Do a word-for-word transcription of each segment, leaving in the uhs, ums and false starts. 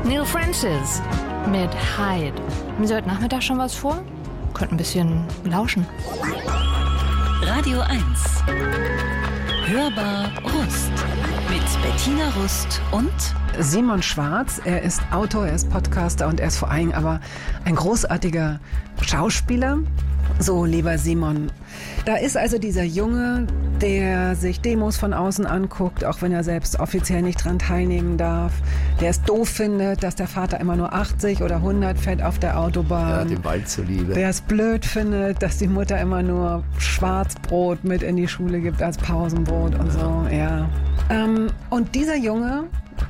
Neil Francis mit Hyde. Haben Sie heute Nachmittag schon was vor? Könnt ein bisschen lauschen. Radio eins. Hörbar Rust. Mit Bettina Rust und Simon Schwarz. Er ist Autor, er ist Podcaster und er ist vor allem aber ein großartiger Schauspieler. So, lieber Simon, da ist also dieser Junge, der sich Demos von außen anguckt, auch wenn er selbst offiziell nicht dran teilnehmen darf, der es doof findet, dass der Vater immer nur achtzig oder hundert fährt auf der Autobahn. Ja, dem Wald zuliebe. Der es blöd findet, dass die Mutter immer nur Schwarzbrot mit in die Schule gibt als Pausenbrot und so, ja. Ähm, und dieser Junge,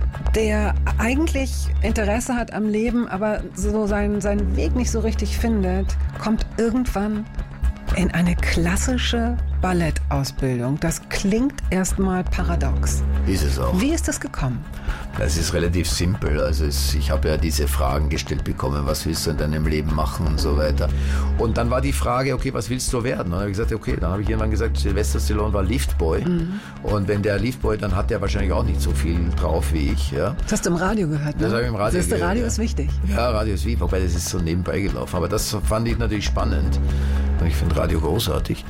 der eigentlich Interesse hat am Leben, aber so seinen, seinen Weg nicht so richtig findet, kommt irgendwann in eine klassische Ballettausbildung. Das klingt erstmal paradox. Ist es auch. Wie ist das gekommen? Das ist relativ simpel. Also es, ich habe ja diese Fragen gestellt bekommen, was willst du in deinem Leben machen und so weiter. Und dann war die Frage, okay, was willst du werden? Und dann habe ich gesagt, okay, dann habe ich irgendwann gesagt, Sylvester Stallone war Liftboy. Mhm. Und wenn der Liftboy, dann hat der wahrscheinlich auch nicht so viel drauf wie ich. Ja. Das hast du im Radio gehört, ne? Das habe ich im Radio das gehört. Radio ja. ist wichtig. Ja, Radio ist wichtig, wobei das ist so nebenbei gelaufen. Aber das fand ich natürlich spannend. Ich finde Radio großartig.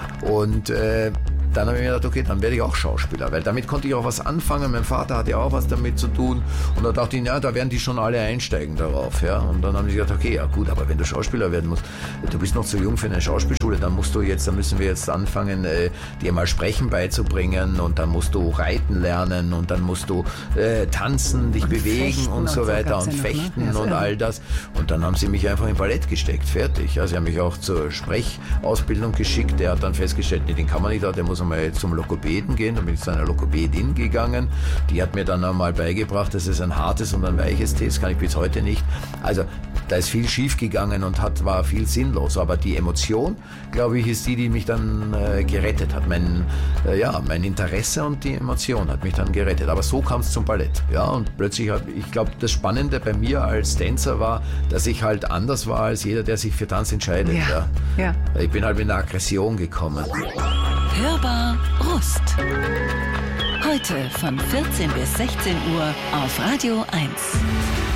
Und äh, dann habe ich mir gedacht, okay, dann werde ich auch Schauspieler, weil damit konnte ich auch was anfangen. Mein Vater hatte auch was damit zu tun. Und da dachte ich, ja, da werden die schon alle einsteigen darauf. Ja. Und dann haben sie gesagt, okay, ja gut, aber wenn du Schauspieler werden musst, du bist noch zu jung für eine Schauspielschule, dann musst du jetzt, dann müssen wir jetzt anfangen, äh, dir mal Sprechen beizubringen und dann musst du reiten lernen und dann musst du äh, tanzen, dich und bewegen und so weiter und, so und fechten noch, ne? Und all das. Und dann haben sie mich einfach in Ballett gesteckt, fertig. Ja, sie haben mich auch zur Sprechausbildung geschickt. Der hat dann festgestellt, nee, den kann man nicht, der muss einmal zum Lokopäden gehen. Dann bin ich zu einer Lokopädin gegangen. Die hat mir dann einmal beigebracht, dass es ein hartes und ein weiches T ist. Das kann ich bis heute nicht. Also da ist viel schief gegangen und hat, war viel sinnlos. Aber die Emotion, glaube ich, ist die, die mich dann äh, gerettet hat. Mein, äh, ja, mein Interesse und die Emotion hat mich dann gerettet. Aber so kam es zum Ballett. Ja, und plötzlich, hab, ich glaube, das Spannende bei mir als Tänzer war, dass ich halt anders war als jeder, der sich für Tanz entscheidet. Ja. Ja. Ja. Ich bin halt mit einer Aggression gekommen. Hörbar Rust. Heute von vierzehn bis sechzehn Uhr auf Radio eins.